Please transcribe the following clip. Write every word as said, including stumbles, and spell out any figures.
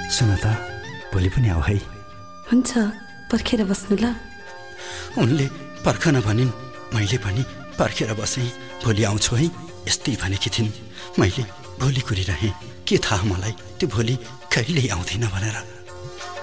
सुन त, भोलि पनि आऊ है। हुन्छ, पर्खेर बस्नु ल। उनले पर्खन भनिन्, मैले पनि पर्खेर बसेँ। भोलि आउँछु है यस्तै भनेकी थिइन्। मैले भोलि कुरिरहेँ। के थाहा मलाई त्यो भोलि कहिल्यै आउँदैन भनेर।